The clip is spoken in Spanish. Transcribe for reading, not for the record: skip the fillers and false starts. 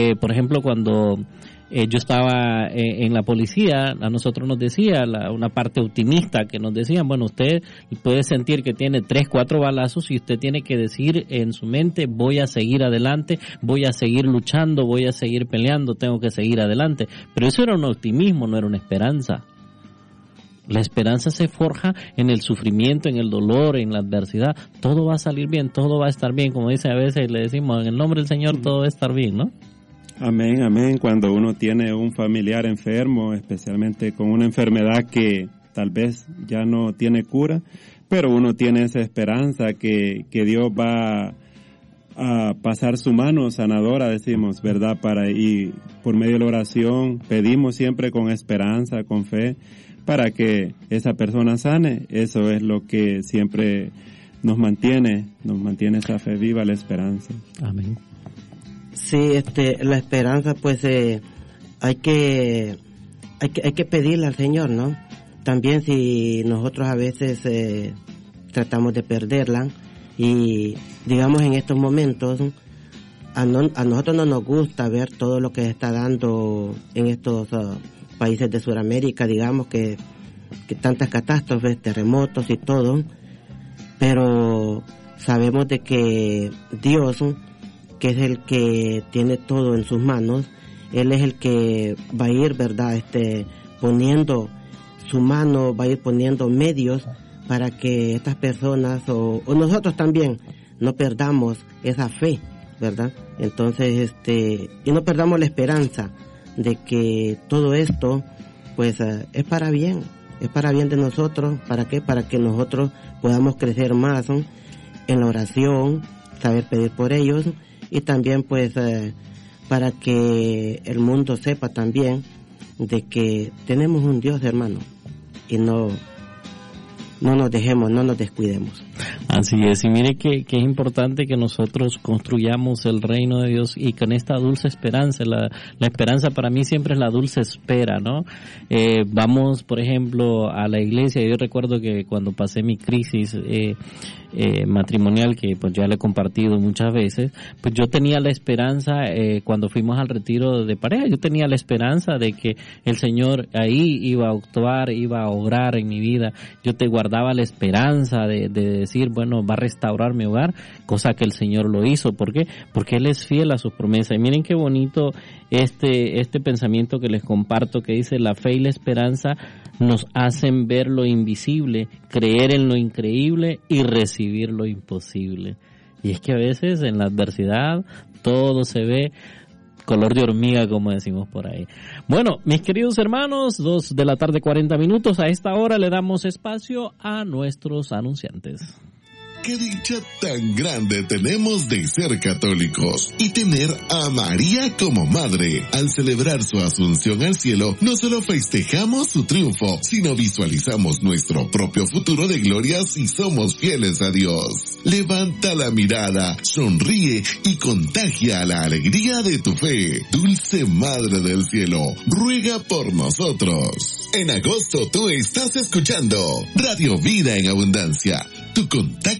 por ejemplo, cuando yo estaba en la policía, a nosotros nos decía una parte optimista que nos decían, bueno, usted puede sentir que tiene 3, 4 balazos y usted tiene que decir en su mente, voy a seguir adelante, voy a seguir luchando, voy a seguir peleando, tengo que seguir adelante. Pero eso era un optimismo, no era una esperanza. La esperanza se forja en el sufrimiento, en el dolor, en la adversidad. Todo va a salir bien, todo va a estar bien. Como dice a veces, le decimos, en el nombre del Señor todo va a estar bien, ¿no? Amén, amén. Cuando uno tiene un familiar enfermo, especialmente con una enfermedad que tal vez ya no tiene cura, pero uno tiene esa esperanza que Dios va a pasar su mano sanadora, decimos, ¿verdad? Y por medio de la oración pedimos siempre con esperanza, con fe, para que esa persona sane. Eso es lo que siempre nos mantiene esa fe viva, la esperanza. Amén. Sí, la esperanza, pues, hay que pedirle al Señor, ¿no? También si nosotros a veces tratamos de perderla, y digamos en estos momentos, a nosotros no nos gusta ver todo lo que se está dando en estos países de Sudamérica, digamos que tantas catástrofes, terremotos y todo, pero sabemos de que Dios, que es el que tiene todo en sus manos, Él es el que va a ir, ¿verdad?, poniendo su mano, va a ir poniendo medios para que estas personas o nosotros también no perdamos esa fe, ¿verdad? Entonces, y no perdamos la esperanza de que todo esto, pues, es para bien de nosotros. ¿Para qué? Para que nosotros podamos crecer más, ¿no?, en la oración, saber pedir por ellos, y también, pues, para que el mundo sepa también de que tenemos un Dios, hermano, y no nos dejemos, no nos descuidemos. Así es, y mire que es importante que nosotros construyamos el reino de Dios y con esta dulce esperanza. La esperanza para mí siempre es la dulce espera, ¿no? Vamos, por ejemplo, a la iglesia. Yo recuerdo que cuando pasé mi crisis matrimonial, que pues ya le he compartido muchas veces, pues yo tenía la esperanza, cuando fuimos al retiro de pareja, yo tenía la esperanza de que el Señor ahí iba a actuar, iba a obrar en mi vida. Yo te guardaba la esperanza de decir, bueno, va a restaurar mi hogar, cosa que el Señor lo hizo. ¿Por qué? Porque Él es fiel a sus promesas. Y miren qué bonito este pensamiento que les comparto, que dice: la fe y la esperanza nos hacen ver lo invisible, creer en lo increíble y recibir lo imposible. Y es que a veces en la adversidad todo se ve color de hormiga, como decimos por ahí. Bueno, mis queridos hermanos, 2:40 p.m, a esta hora le damos espacio a nuestros anunciantes. Qué dicha tan grande tenemos de ser católicos y tener a María como madre. Al celebrar su asunción al cielo, no solo festejamos su triunfo, sino visualizamos nuestro propio futuro de gloria si somos fieles a Dios. Levanta la mirada, sonríe y contagia la alegría de tu fe. Dulce Madre del Cielo, ruega por nosotros. En agosto tú estás escuchando Radio Vida en Abundancia. Tu contacto